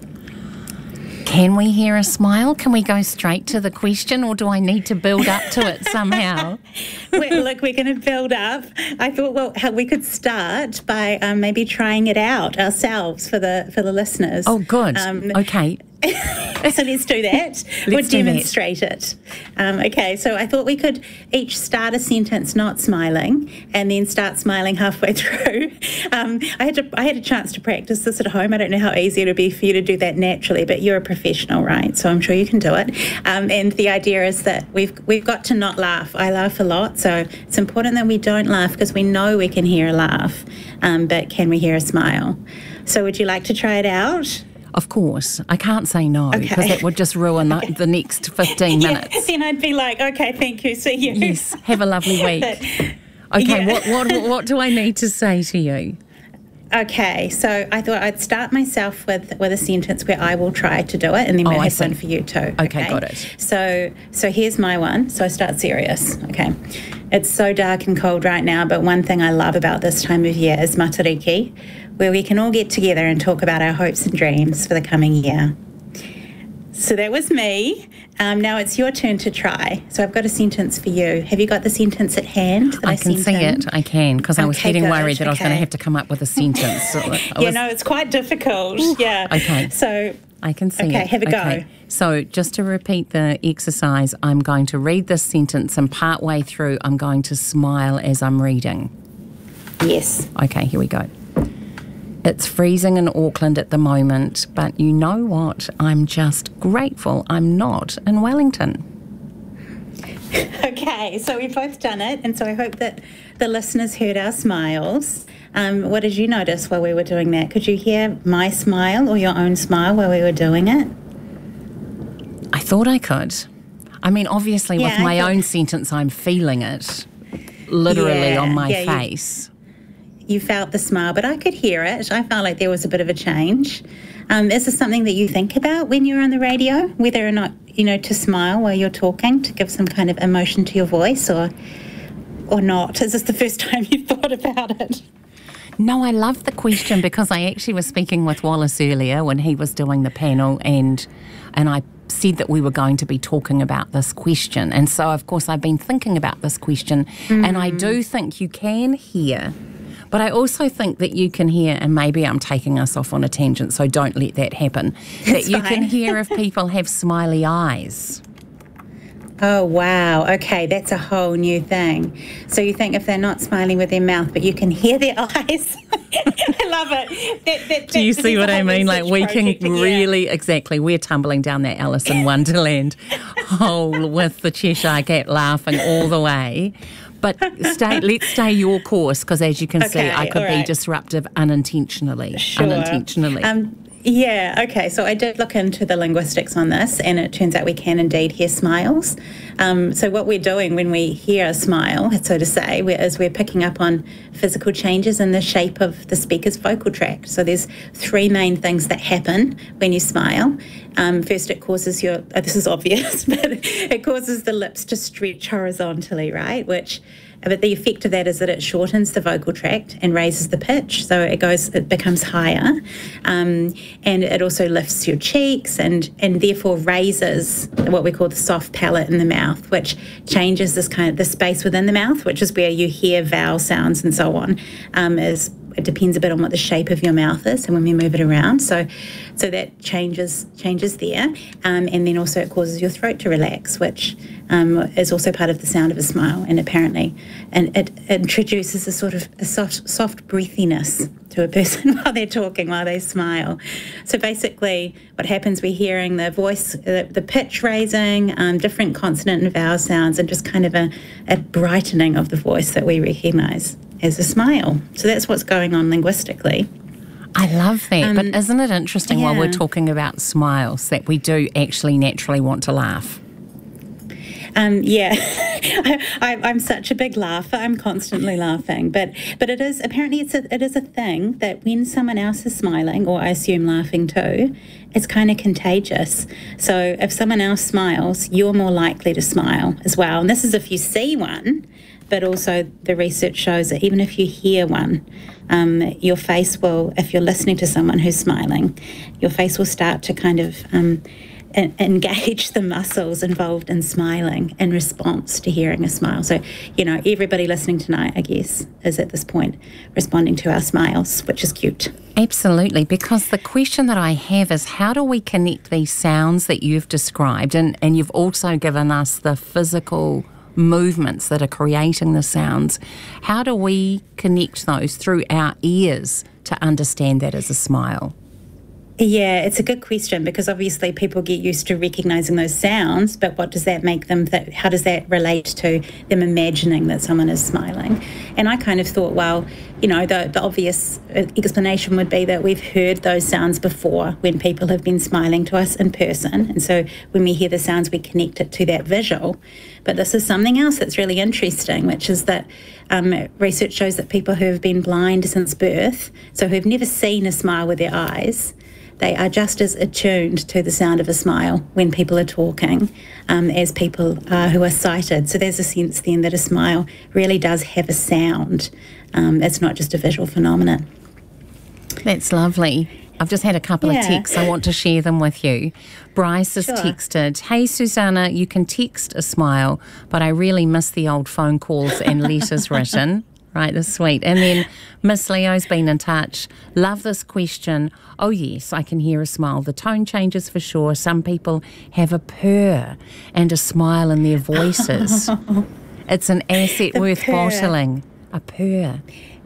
Can we hear a smile? Can we go straight to the question, or do I need to build up to it somehow? We're going to build up. I thought, we could start by maybe trying it out ourselves for the listeners. Oh, good. Okay. So let's do that. We'll demonstrate it. Okay, so I thought we could each start a sentence not smiling and then start smiling halfway through. I had a chance to practice this at home. I don't know how easy it would be for you to do that naturally, but you're a professional, right? So I'm sure you can do it. And the idea is that we've got to not laugh. I laugh a lot, so it's important that we don't laugh because we know we can hear a laugh, but can we hear a smile? So would you like to try it out? Of course. I can't say no, because that would just ruin the next 15 minutes. Yeah, then I'd be like, okay, thank you, see you. Yes, have a lovely week. What do I need to say to you? Okay, so I thought I'd start myself with a sentence where I will try to do it, and then we'll have one for you too. Okay, got it. So here's my one. So I start serious. Okay. It's so dark and cold right now, but one thing I love about this time of year is Matariki, where we can all get together and talk about our hopes and dreams for the coming year. So that was me. Now it's your turn to try. So I've got a sentence for you. Have you got the sentence at hand? I can see it. I can, because I was getting worried that I was going to have to come up with a sentence. It's quite difficult. Ooh, yeah. Okay. So I can see it. Okay, have a go. So just to repeat the exercise, I'm going to read this sentence, and partway through I'm going to smile as I'm reading. Yes. Okay, here we go. It's freezing in Auckland at the moment, but you know what? I'm just grateful I'm not in Wellington. Okay, so we've both done it, and so I hope that the listeners heard our smiles. What did you notice while we were doing that? Could you hear my smile or your own smile while we were doing it? I thought I could. I mean, obviously with my own sentence, I'm feeling it literally on my face. You felt the smile, but I could hear it. I felt like there was a bit of a change. Is this something that you think about when you're on the radio, whether or not, to smile while you're talking, to give some kind of emotion to your voice, or not? Is this the first time you've thought about it? No, I love the question because I actually was speaking with Wallace earlier when he was doing the panel, and I said that we were going to be talking about this question. And so, of course, I've been thinking about this question, and I do think you can hear, but I also think that you can hear, and maybe I'm taking us off on a tangent, so don't let that happen, that you can hear if people have smiley eyes. Oh, wow. Okay, that's a whole new thing. So you think if they're not smiling with their mouth, but you can hear their eyes. I love it. Do you see what I mean? Like, we can really, exactly, we're tumbling down that Alice in Wonderland hole with the Cheshire Cat laughing all the way. But let's stay your course, because as you can see, I could be disruptive unintentionally. Yeah, okay, so I did look into the linguistics on this, and it turns out we can indeed hear smiles. So what we're doing when we hear a smile, so to say, is we're picking up on physical changes in the shape of the speaker's vocal tract. So there's three main things that happen when you smile. First, it causes this is obvious, but it causes the lips to stretch horizontally, right? But the effect of that is that it shortens the vocal tract and raises the pitch, so it becomes higher, and it also lifts your cheeks and therefore raises what we call the soft palate in the mouth, which changes the space within the mouth, which is where you hear vowel sounds and so on. It depends a bit on what the shape of your mouth is and when we move it around. So that changes there. And then also it causes your throat to relax, which is also part of the sound of a smile. And it introduces a sort of a soft breathiness to a person while they're talking, while they smile. So basically what happens, we're hearing the voice, the pitch raising, different consonant and vowel sounds, and just kind of a brightening of the voice that we recognise as a smile. So that's what's going on linguistically. I love that. But isn't it interesting while we're talking about smiles that we do actually naturally want to laugh? I'm such a big laugher. I'm constantly laughing. But it is a thing that when someone else is smiling, or I assume laughing too, it's kind of contagious. So if someone else smiles, you're more likely to smile as well. And this is if you see one. But also the research shows that even if you hear one, your face will, if you're listening to someone who's smiling, your face will start to kind of engage the muscles involved in smiling in response to hearing a smile. So, everybody listening tonight, I guess, is at this point responding to our smiles, which is cute. Absolutely, because the question that I have is, how do we connect these sounds that you've described, and you've also given us the physical movements that are creating the sounds, how do we connect those through our ears to understand that as a smile? Yeah, it's a good question, because obviously people get used to recognising those sounds, but what does that make them, how does that relate to them imagining that someone is smiling? And I kind of thought, well, the obvious explanation would be that we've heard those sounds before when people have been smiling to us in person, and so when we hear the sounds we connect it to that visual. But this is something else that's really interesting, which is that research shows that people who have been blind since birth, so who've never seen a smile with their eyes, they are just as attuned to the sound of a smile when people are talking as people are who are sighted. So there's a sense then that a smile really does have a sound. It's not just a visual phenomenon. That's lovely. I've just had a couple of texts. I want to share them with you. Bryce has texted, "Hey Susanna, you can text a smile, but I really miss the old phone calls and letters written." Right, that's sweet. And then Miss Leo's been in touch. "Love this question. Oh yes, I can hear a smile. The tone changes for sure. Some people have a purr and a smile in their voices. It's an asset worth bottling. A purr."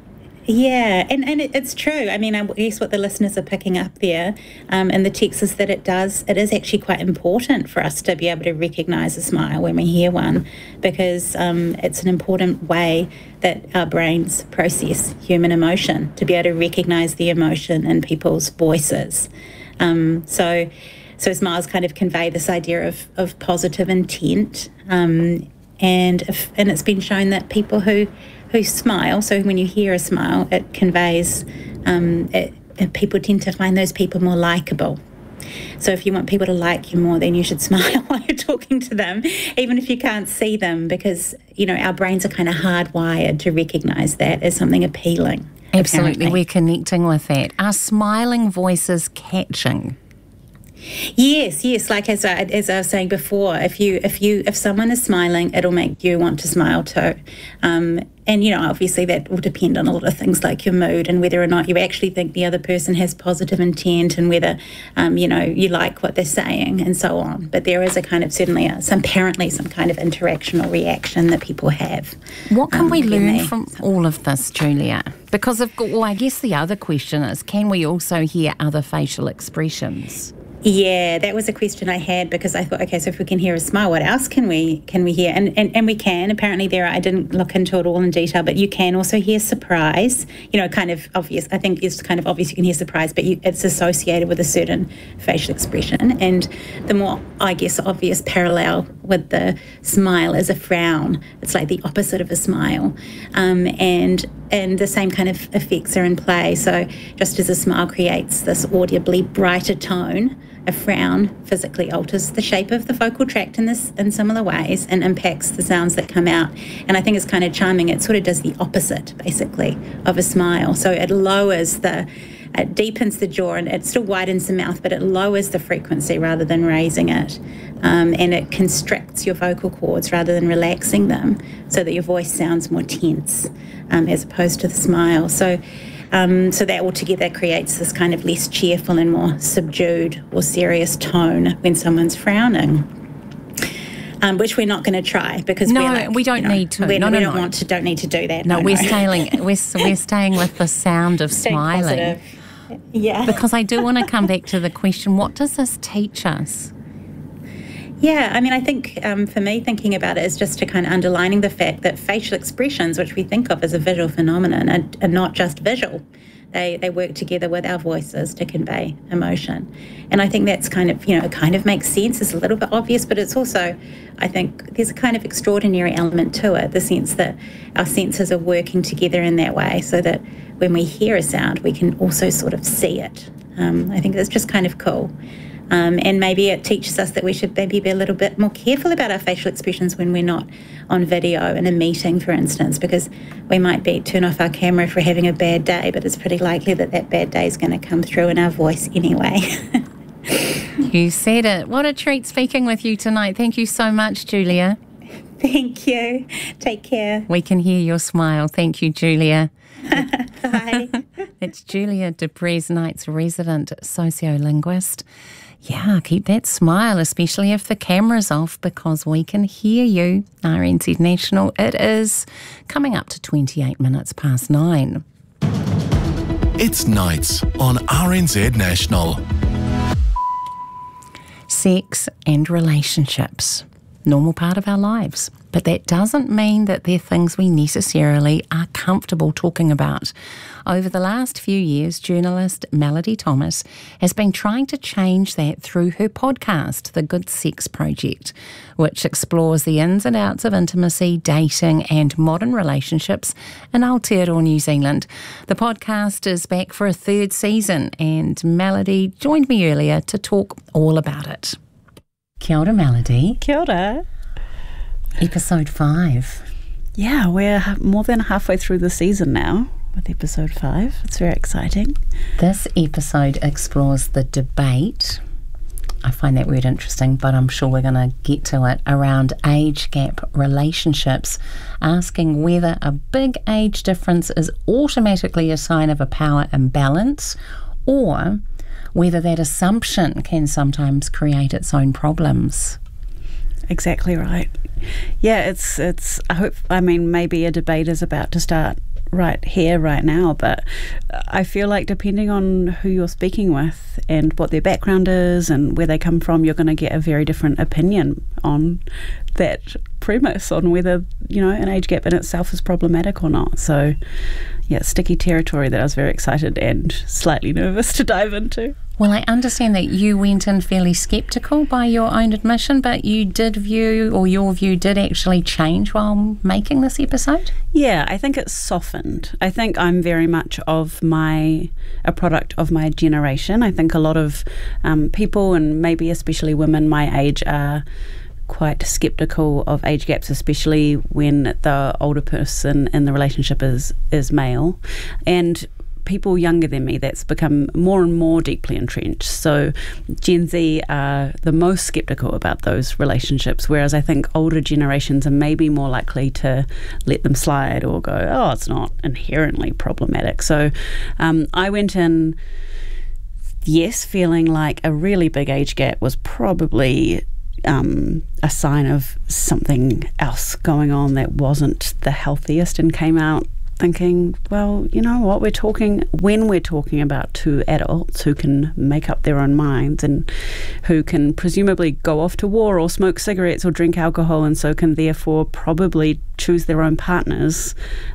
Yeah, and it's true. I mean, I guess what the listeners are picking up there in the text is that it is actually quite important for us to be able to recognise a smile when we hear one, because it's an important way that our brains process human emotion, to be able to recognise the emotion in people's voices. So smiles kind of convey this idea of positive intent, and it's been shown that people who smile, so when you hear a smile, it conveys people tend to find those people more likeable. So if you want people to like you more, then you should smile while you're talking to them, even if you can't see them, because, our brains are kind of hardwired to recognise that as something appealing. Absolutely, apparently. We're connecting with that. Are smiling voices catching? Yes. Like as I was saying before, if someone is smiling, it'll make you want to smile too. And obviously that will depend on a lot of things like your mood and whether or not you actually think the other person has positive intent and whether you like what they're saying and so on. But there is a kind of apparently some kind of interaction or reaction that people have. What can we learn from all of this, Julia? Because I guess the other question is, can we also hear other facial expressions? Yeah, that was a question I had because I thought, okay, so if we can hear a smile, what else can we hear? And we can. Apparently I didn't look into it all in detail, but you can also hear surprise. Kind of obvious. I think it's kind of obvious you can hear surprise, but it's associated with a certain facial expression. And the more, I guess, obvious parallel with the smile is a frown. It's like the opposite of a smile. And the same kind of effects are in play. So just as a smile creates this audibly brighter tone, a frown physically alters the shape of the vocal tract in similar ways and impacts the sounds that come out. And I think it's kind of charming. It sort of does the opposite, basically, of a smile. So it deepens the jaw and it still widens the mouth, but it lowers the frequency rather than raising it. And it constricts your vocal cords rather than relaxing them so that your voice sounds more tense as opposed to the smile. So that altogether creates this kind of less cheerful and more subdued or serious tone when someone's frowning. Which we're not going to try because we don't need to. Don't need to do that. No, we're staying with the sound of smiling. Positive. Yeah. Because I do want to come back to the question, what does this teach us? Yeah, I mean, I think for me, thinking about it is just to kind of underlining the fact that facial expressions, which we think of as a visual phenomenon, are not just visual. They work together with our voices to convey emotion. And I think that's kind of, it kind of makes sense. It's a little bit obvious, but it's also, I think, there's a kind of extraordinary element to it, the sense that our senses are working together in that way so that when we hear a sound, we can also sort of see it. I think that's just kind of cool. And maybe it teaches us that we should maybe be a little bit more careful about our facial expressions when we're not on video in a meeting, for instance, because we might turn off our camera if we're having a bad day, but it's pretty likely that bad day is going to come through in our voice anyway. You said it. What a treat speaking with you tonight. Thank you so much, Julia. Thank you. Take care. We can hear your smile. Thank you, Julia. Bye. It's Julia de Prez, Knight's resident sociolinguist. Yeah, keep that smile, especially if the camera's off, because we can hear you. RNZ National, it is coming up to 28 minutes past 9. It's Nights on RNZ National. Sex and relationships. Normal part of our lives. But that doesn't mean that they're things we necessarily are comfortable talking about. Over the last few years, journalist Melody Thomas has been trying to change that through her podcast, The Good Sex Project, which explores the ins and outs of intimacy, dating and modern relationships in Aotearoa, New Zealand. The podcast is back for a third season and Melody joined me earlier to talk all about it. Kia ora, Melody. Kia ora. Episode 5. Yeah, we're more than halfway through the season now with episode 5. It's very exciting. This episode explores the debate, I find that word interesting, but I'm sure we're going to get to it, around age gap relationships, asking whether a big age difference is automatically a sign of a power imbalance or whether that assumption can sometimes create its own problems. Exactly right. Yeah, I mean, maybe a debate is about to start right here, right now, but I feel like depending on who you're speaking with and what their background is and where they come from, you're going to get a very different opinion on that premise, on whether, an age gap in itself is problematic or not. So, sticky territory that I was very excited and slightly nervous to dive into. Well, I understand that you went in fairly sceptical by your own admission, but you did your view did actually change while making this episode? Yeah, I think it's softened. I think I'm very much a product of my generation. I think a lot of people, and maybe especially women my age, are quite sceptical of age gaps, especially when the older person in the relationship is male. And people younger than me, that's become more and more deeply entrenched. So Gen Z are the most sceptical about those relationships, whereas I think older generations are maybe more likely to let them slide or go, oh, it's not inherently problematic. So I went in, yes, feeling like a really big age gap was probably a sign of something else going on that wasn't the healthiest, and came out thinking, well, you know what, when we're talking about two adults who can make up their own minds and who can presumably go off to war or smoke cigarettes or drink alcohol, and so can therefore probably choose their own partners,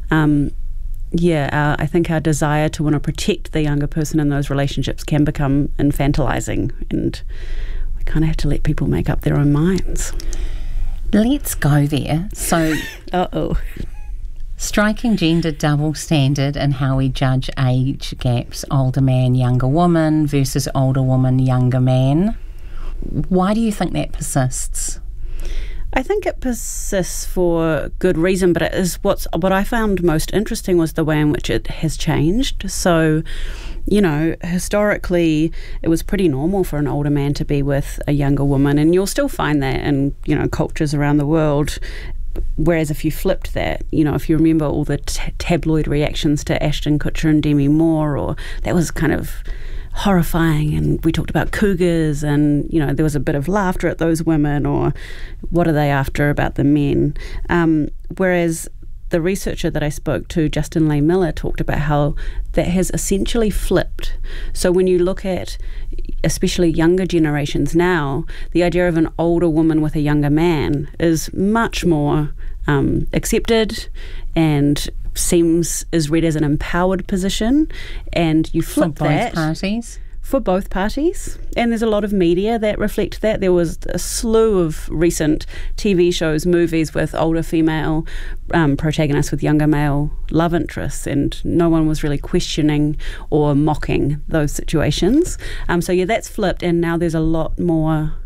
I think our desire to want to protect the younger person in those relationships can become infantilizing, and we kind of have to let people make up their own minds. Let's go there. So, striking gender double standard in how we judge age gaps, older man, younger woman versus older woman, younger man. Why do you think that persists? I think it persists for good reason, but it is what I found most interesting was the way in which it has changed. So, you know, historically, it was pretty normal for an older man to be with a younger woman, and you'll still find that in, you know, cultures around the world. Whereas if you flipped that, you know, if you remember all the tabloid reactions to Ashton Kutcher and Demi Moore, or that was kind of horrifying, and we talked about cougars, and, you know, there was a bit of laughter at those women, or what are they after about the men? Whereas the researcher that I spoke to, Justin Leigh Miller, talked about how that has essentially flipped. So when you look at especially younger generations now, the idea of an older woman with a younger man is much more accepted and is read as an empowered position. And you flip that for both parties, and there's a lot of media that reflect that. There was a slew of recent TV shows, movies with older female protagonists with younger male love interests, and no one was really questioning or mocking those situations. So that's flipped, and now there's a lot more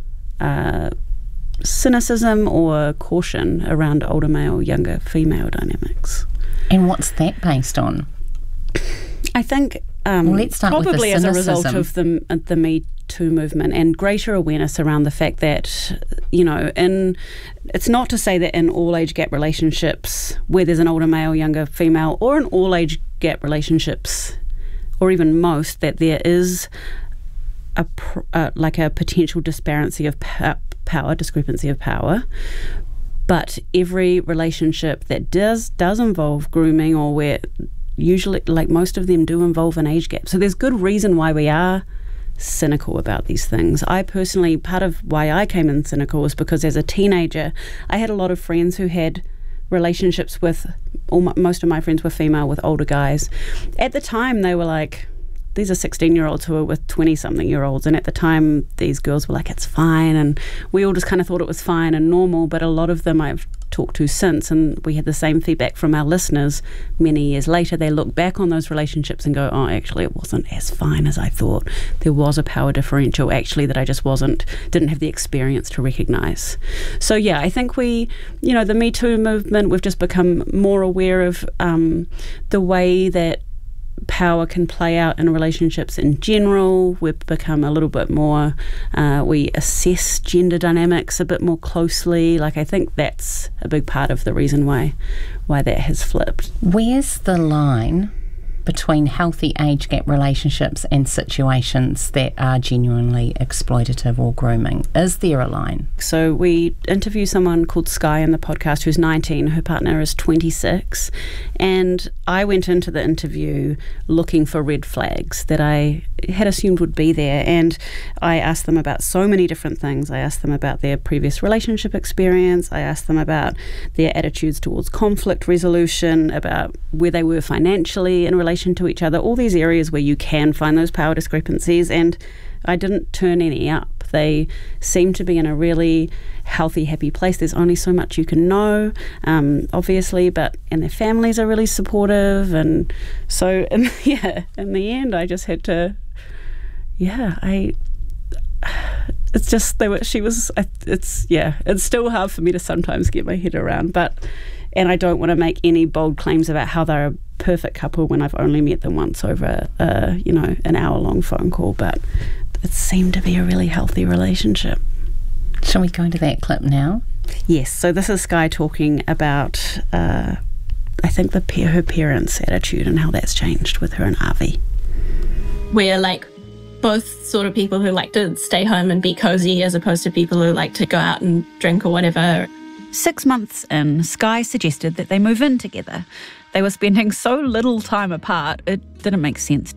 cynicism or caution around older male, younger female dynamics. And what's that based on? I think let's start probably with the as a result of the Me Too movement and greater awareness around the fact that, you know, it's not to say that in all age gap relationships where there's an older male, younger female, or in all age gap relationships, or even most, that there is a potential discrepancy of power. But every relationship that does involve grooming, or where usually, like most of them, do involve an age gap. So there's good reason why we are cynical about these things. I personally, part of why I came in cynical was because as a teenager, I had a lot of friends who had relationships with, most of my friends were female with older guys. At the time, they were like, these are 16-year-olds who are with 20-something-year-olds, and at the time, these girls were like, it's fine, and we all just kind of thought it was fine and normal, but a lot of them I've talked to since, and we had the same feedback from our listeners many years later. They look back on those relationships and go, oh, actually, it wasn't as fine as I thought. There was a power differential, actually, that I just didn't have the experience to recognise. So, yeah, I think the Me Too movement, we've just become more aware of the way that power can play out in relationships in general. We've become a little bit more, we assess gender dynamics a bit more closely. Like, I think that's a big part of the reason why that has flipped. Where's the line between healthy age gap relationships and situations that are genuinely exploitative or grooming? Is there a line? So we interview someone called Sky in the podcast who's 19, her partner is 26, and I went into the interview looking for red flags that I had assumed would be there, and I asked them about so many different things. I asked them about their previous relationship experience, I asked them about their attitudes towards conflict resolution, about where they were financially in relation to each other, all these areas where you can find those power discrepancies, and I didn't turn any up. They seem to be in a really healthy, happy place. There's only so much you can know, obviously, and their families are really supportive, and so in the end I just had to it's still hard for me to sometimes get my head around, and I don't want to make any bold claims about how they're a perfect couple when I've only met them once over an hour-long phone call, but it seemed to be a really healthy relationship. Shall we go into that clip now? Yes, so this is Sky talking about I think her parents' attitude and how that's changed with her and Avi. We're like both sort of people who like to stay home and be cozy as opposed to people who like to go out and drink or whatever. 6 months in, Sky suggested that they move in together. They were spending so little time apart, it didn't make sense